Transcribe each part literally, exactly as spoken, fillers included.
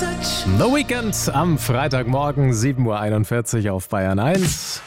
The Weekend am Freitagmorgen, sieben Uhr einundvierzig auf Bayern eins.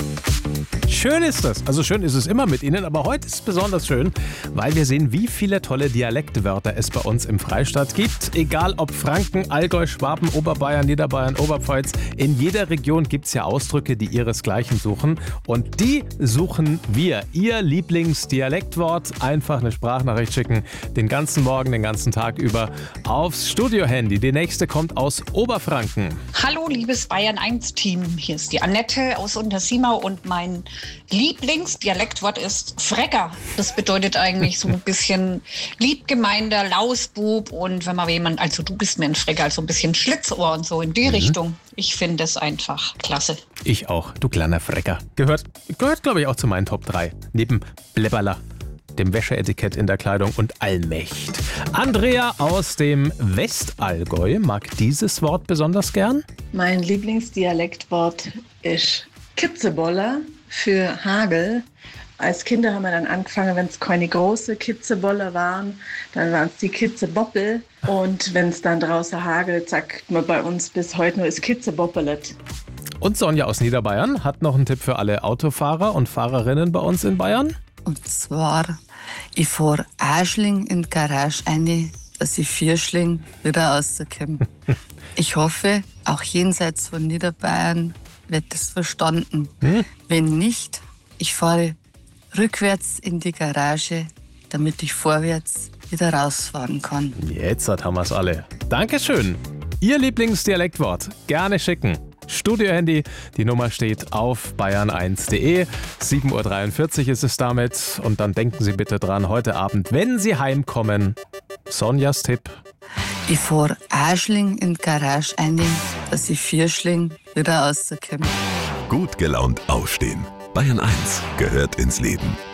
Schön ist es. Also schön ist es immer mit Ihnen, aber heute ist es besonders schön, weil wir sehen, wie viele tolle Dialektwörter es bei uns im Freistaat gibt. Egal ob Franken, Allgäu, Schwaben, Oberbayern, Niederbayern, Oberpfalz. In jeder Region gibt es ja Ausdrücke, die ihresgleichen suchen. Und die suchen wir. Ihr Lieblingsdialektwort. Einfach eine Sprachnachricht schicken. Den ganzen Morgen, den ganzen Tag über aufs Studiohandy. Die nächste kommt aus Oberfranken. Hallo, liebes Bayern eins Team. Hier ist die Annette aus Untersimau und mein Lieblingsdialektwort ist Frecker. Das bedeutet eigentlich so ein bisschen liebgemeinter Lausbub und wenn man jemand, also du bist mir ein Frecker, also ein bisschen Schlitzohr und so in die mhm. Richtung. Ich finde es einfach klasse. Ich auch, du kleiner Frecker. Gehört, gehört glaube ich auch zu meinen Top drei. Neben Blebberler, dem Wäscheetikett in der Kleidung und Allmächt. Andrea aus dem Westallgäu mag dieses Wort besonders gern. Mein Lieblingsdialektwort ist Kitzeboller für Hagel. Als Kinder haben wir dann angefangen, wenn es keine große Kitzeboller waren, dann waren es die Kitzeboppel. Und wenn es dann draußen hagelt, sagt man bei uns bis heute nur ist Kitzeboppelet. Und Sonja aus Niederbayern hat noch einen Tipp für alle Autofahrer und Fahrerinnen bei uns in Bayern. Und zwar, ich fahre Aschling in die Garage rein, dass ich Vierschling wieder rauskomme. Ich hoffe, auch jenseits von Niederbayern wird das verstanden. Hm? Wenn nicht, ich fahre rückwärts in die Garage, damit ich vorwärts wieder rausfahren kann. Jetzt haben wir es alle. Dankeschön. Ihr Lieblingsdialektwort gerne schicken. Studiohandy, die Nummer steht auf bayern eins punkt de. sieben Uhr dreiundvierzig ist es damit. Und dann denken Sie bitte dran, heute Abend, wenn Sie heimkommen, Sonjas Tipp. Ich fahre Aschling in die Garage rein, dass ich Vierschling wieder rauskomme. Gut gelaunt aufstehen. Bayern eins gehört ins Leben.